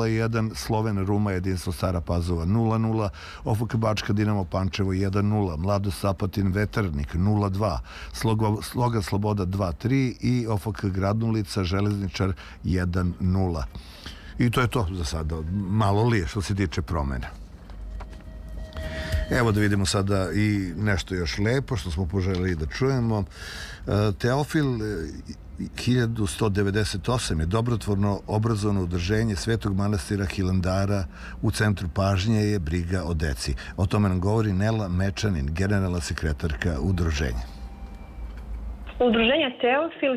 0-1, Sloven Ruma jedinstvo Stara Pazova 0-0, OFK Bačka Dinamo Pančevo 1-0, Mladost Apatin Veternik 0-2, Sloga Sloboda 2-3 i OFK Gradnulica Železničar 1-0. I to je to za sada. Malo li je što se tiče promjena. Evo da vidimo sada i nešto još lepo što smo poželjeli da čujemo. Teofil 1198 je dobrotvorno obrazovno udruženje Svetog manastira Hilandara. U centru pažnje je briga o deci. O tome nam govori Nela Mečanin, generalna sekretarka udruženja. Udruženje Teofil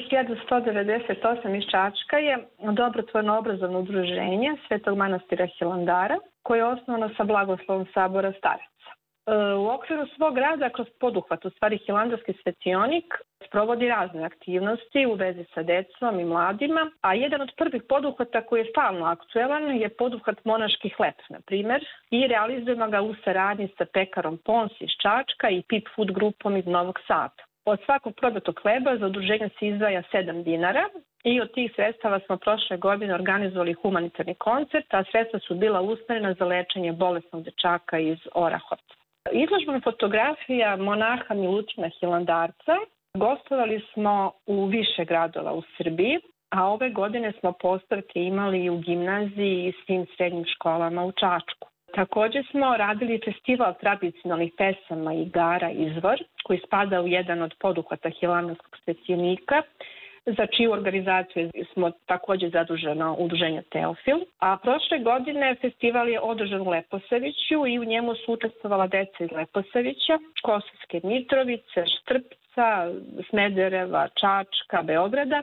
1198 iz Čačka je dobrotvorno obrazovno udruženje Svetog manastira Hilandara koje je osnovano sa blagoslovom Sabora Staraca. U okviru svog rada kroz poduhvat, u stvari Hilandarski svetionik, sprovodi razne aktivnosti u vezi sa decom i mladima, a jedan od prvih poduhvata koji je stalno aktuelan je poduhvat monaški hleb, na primjer, i realizujemo ga u saradnji sa pekarom Pons iz Čačka i Pip Food grupom iz Novog Sada. Od svakog prodatog hleba za udruženje se izdvaja 7 dinara i od tih sredstava smo prošle godine organizovali humanitarni koncert, a sredstva su bila usmerena za lečenje bolesnog dečaka iz Orahovca. Izložbom fotografija monaha Milutina Hilandarca gostovali smo u više gradova u Srbiji, a ove godine smo postavke imali i u gimnaziji i svim srednjim školama u Čačku. Također smo radili festival tradicionalnih pesama i igara Izvor, koji spada u jedan od poduhvata Hilandarskog svetionika, za čiju organizaciju smo također zaduženo udruženje Teofil. A prošle godine festival je održan u Leposaviću i u njemu su učestvovala deca iz Leposavića, Kosovske Mitrovice, Štrpca, Smedereva, Čačka, Beograda.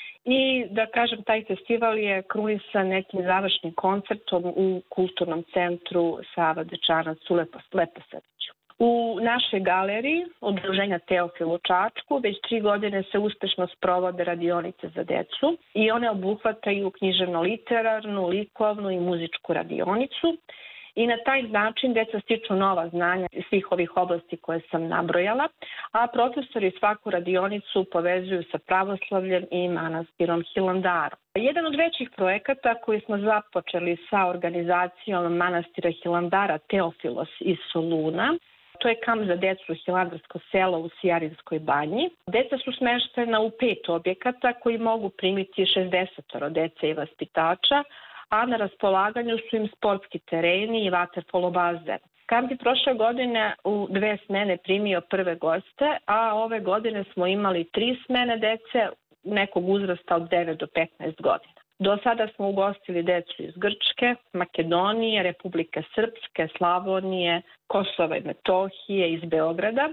I da kažem, taj festival je krunisan nekim završnim koncertom u kulturnom centru Sava Dečanac u Leposaviću. U našoj galeriji udruženja Teofil u Čačku već 3 godine se uspešno sprovode radionice za decu i one obuhvataju književno-literarnu, likovnu i muzičku radionicu. I na taj način deca stiču nova znanja iz svih ovih oblasti koje sam nabrojala, a profesori svaku radionicu povezuju sa pravoslavljem i manastirom Hilandarom. Jedan od većih projekata koji smo započeli sa organizacijom manastira Hilandara Teofilos iz Soluna, to je kamp za decu Hilandarsko selo u Sijarinskoj banji. Deca su smeštena u 5 objekata koji mogu primiti 60 dece i vaspitača, a na raspolaganju su im sportski tereni i vaterpolo bazen. Kamp je prošle godine u 2 smene primio prve goste, a ove godine smo imali 3 smene dece nekog uzrasta od 9 do 15 godina. Do sada smo ugostili decu iz Grčke, Makedonije, Republike Srpske, Slavonije, Kosova i Metohije, iz Beograda.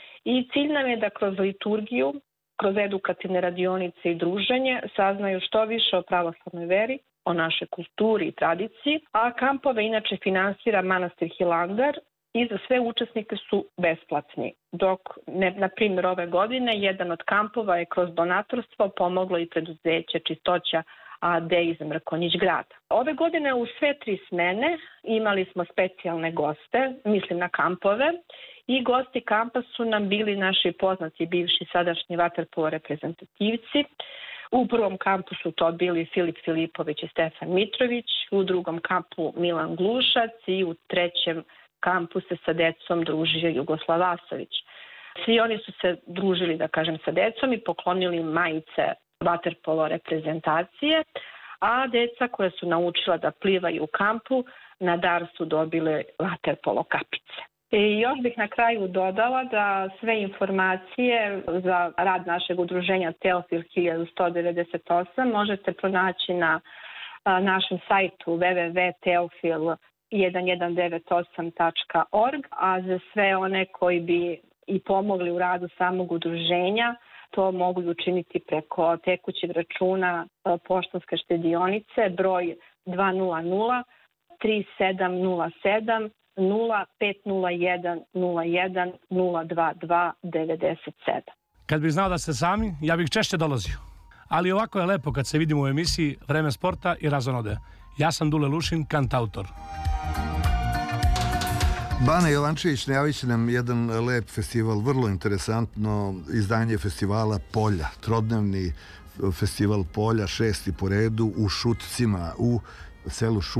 I cilj nam je da kroz liturgiju, kroz edukativne radionice i druženje saznaju što više o pravoslavnoj veri, o našoj kulturi i tradiciji, a kampove inače finansira manastir Hilandar i za sve učesnike su besplatni. Dok, na primjer, ove godine jedan od kampova je kroz donatorstvo pomoglo i preduzeće Čistoća AD iz Mrkonjić grada. Ove godine u sve 3 smene imali smo specijalne goste, mislim na kampove, i gosti kampa su nam bili naši poznati bivši sadašnji vaterpolo reprezentativci. U prvom kampu su to bili Filip Filipović i Stefan Mitrović, u drugom kampu Milan Glušac i u trećem kampu se sa decom družio Jugoslav Vasović. Svi oni su se družili, da kažem, sa decom i poklonili majice vaterpolo reprezentacije, a deca koja su naučila da plivaju u kampu na dar su dobile vaterpolo kapice. I još bih na kraju dodala da sve informacije za rad našeg udruženja Teofil 1198 možete pronaći na našem sajtu www.teofil1198.org, a za sve one koji bi i pomogli u radu samog udruženja, to mogu učiniti preko tekućeg računa poštanske štedionice broj 200 3707 0501 01 022 97. Kad bih znao da ste sami, ja bih češće dolazio. Ali ovako je lepo kad se vidimo u emisiji Vreme sporta i razonode. Ja sam Dule Lušin, kantautor. Bane Jovančević najavit će nam jedan lep festival, vrlo interesantno izdanje festivala Polja, trodnevni festival Polja, 6. po redu u Šutcima, u selu Šutci.